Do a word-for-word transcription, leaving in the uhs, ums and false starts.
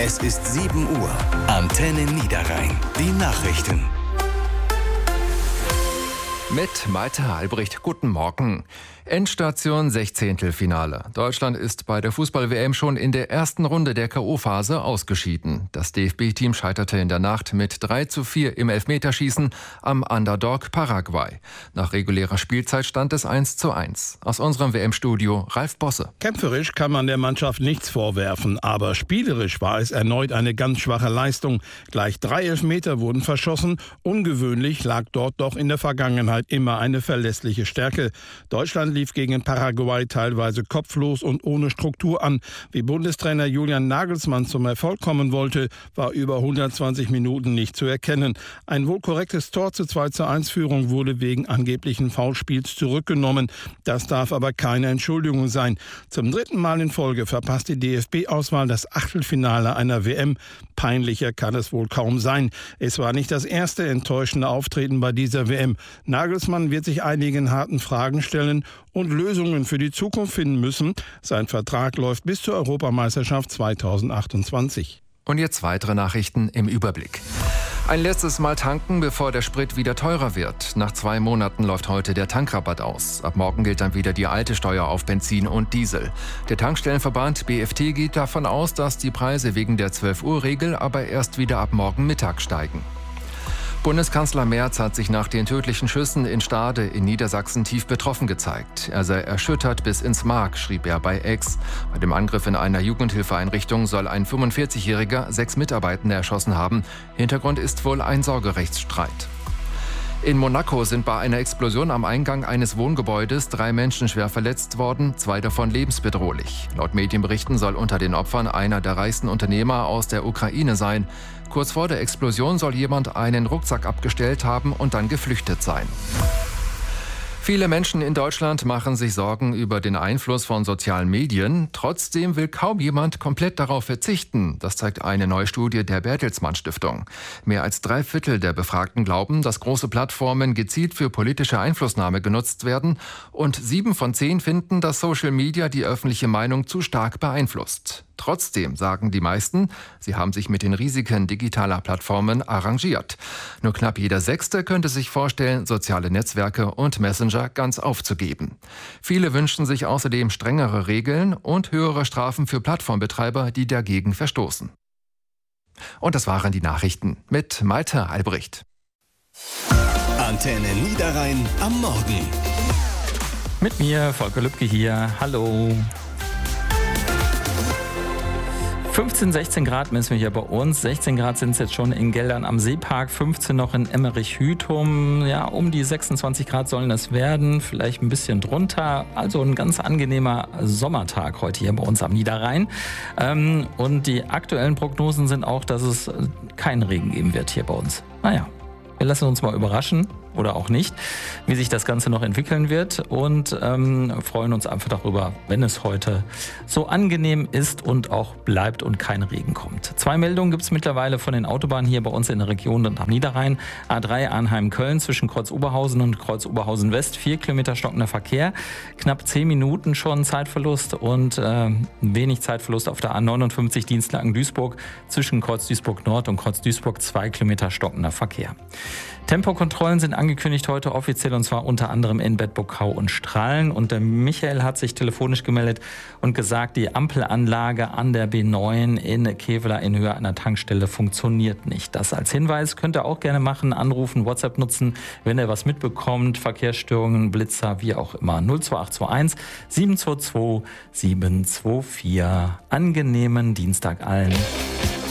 Es ist sieben Uhr. Antenne Niederrhein. Die Nachrichten. Mit Malte Albrecht. Guten Morgen. Endstation Sechzehntelfinale. Deutschland ist bei der Fußball-W M schon in der ersten Runde der K O-Phase ausgeschieden. Das D F B-Team scheiterte in der Nacht mit drei zu vier im Elfmeterschießen am Underdog Paraguay. Nach regulärer Spielzeit stand es eins zu eins. Aus unserem W M-Studio Ralf Bosse. Kämpferisch kann man der Mannschaft nichts vorwerfen, aber spielerisch war es erneut eine ganz schwache Leistung. Gleich drei Elfmeter wurden verschossen. Ungewöhnlich lag dort doch in der Vergangenheit immer eine verlässliche Stärke. Deutschland lief gegen Paraguay teilweise kopflos und ohne Struktur an. Wie Bundestrainer Julian Nagelsmann zum Erfolg kommen wollte, war über hundertzwanzig Minuten nicht zu erkennen. Ein wohl korrektes Tor zur zwei zu eins Führung wurde wegen angeblichen Foulspiels zurückgenommen. Das darf aber keine Entschuldigung sein. Zum dritten Mal in Folge verpasst die D F B-Auswahl das Achtelfinale einer W M. Peinlicher kann es wohl kaum sein. Es war nicht das erste enttäuschende Auftreten bei dieser W M. Nagelsmann wird sich einigen harten Fragen stellen und Lösungen für die Zukunft finden müssen. Sein Vertrag läuft bis zur Europameisterschaft zweitausendachtundzwanzig. Und jetzt weitere Nachrichten im Überblick. Ein letztes Mal tanken, bevor der Sprit wieder teurer wird. Nach zwei Monaten läuft heute der Tankrabatt aus. Ab morgen gilt dann wieder die alte Steuer auf Benzin und Diesel. Der Tankstellenverband B F T geht davon aus, dass die Preise wegen der zwölf-Uhr-Regel aber erst wieder ab morgen Mittag steigen. Bundeskanzler Merz hat sich nach den tödlichen Schüssen in Stade in Niedersachsen tief betroffen gezeigt. Er sei erschüttert bis ins Mark, schrieb er bei X. Bei dem Angriff in einer Jugendhilfeeinrichtung soll ein fünfundvierzigjähriger sechs Mitarbeitende erschossen haben. Hintergrund ist wohl ein Sorgerechtsstreit. In Monaco sind bei einer Explosion am Eingang eines Wohngebäudes drei Menschen schwer verletzt worden, zwei davon lebensbedrohlich. Laut Medienberichten soll unter den Opfern einer der reichsten Unternehmer aus der Ukraine sein. Kurz vor der Explosion soll jemand einen Rucksack abgestellt haben und dann geflüchtet sein. Viele Menschen in Deutschland machen sich Sorgen über den Einfluss von sozialen Medien. Trotzdem will kaum jemand komplett darauf verzichten. Das zeigt eine neue Studie der Bertelsmann Stiftung. Mehr als drei Viertel der Befragten glauben, dass große Plattformen gezielt für politische Einflussnahme genutzt werden. Und sieben von zehn finden, dass Social Media die öffentliche Meinung zu stark beeinflusst. Trotzdem sagen die meisten, sie haben sich mit den Risiken digitaler Plattformen arrangiert. Nur knapp jeder Sechste könnte sich vorstellen, soziale Netzwerke und Messenger ganz aufzugeben. Viele wünschen sich außerdem strengere Regeln und höhere Strafen für Plattformbetreiber, die dagegen verstoßen. Und das waren die Nachrichten mit Malte Albrecht. Antenne Niederrhein am Morgen. Mit mir, Volker Lübke hier. Hallo. fünfzehn, sechzehn Grad messen wir hier bei uns. sechzehn Grad sind es jetzt schon in Geldern am Seepark, fünfzehn noch in Emmerich-Hütum. Ja, um die sechsundzwanzig Grad sollen es werden, vielleicht ein bisschen drunter. Also ein ganz angenehmer Sommertag heute hier bei uns am Niederrhein. Ähm, und die aktuellen Prognosen sind auch, dass es keinen Regen geben wird hier bei uns. Naja, wir lassen uns mal überraschen. Oder auch nicht, wie sich das Ganze noch entwickeln wird und ähm, freuen uns einfach darüber, wenn es heute so angenehm ist und auch bleibt und kein Regen kommt. Zwei Meldungen gibt es mittlerweile von den Autobahnen hier bei uns in der Region und am Niederrhein. A drei Arnheim-Köln zwischen Kreuz-Oberhausen und Kreuz-Oberhausen-West, vier Kilometer stockender Verkehr, knapp zehn Minuten schon Zeitverlust und äh, wenig Zeitverlust auf der A neunundfünfzig Dienstlaken-Duisburg zwischen Kreuz-Duisburg-Nord und Kreuz-Duisburg, zwei Kilometer stockender Verkehr. Tempokontrollen sind angekündigt heute offiziell und zwar unter anderem in Bedburg-Kau und Strahlen. Und der Michael hat sich telefonisch gemeldet und gesagt, die Ampelanlage an der B neun in Kevela in Höhe einer Tankstelle funktioniert nicht. Das als Hinweis könnt ihr auch gerne machen, anrufen, WhatsApp nutzen, wenn ihr was mitbekommt, Verkehrsstörungen, Blitzer, wie auch immer. null zwei acht zwei eins sieben zwei zwei sieben zwei vier. Angenehmen Dienstag allen.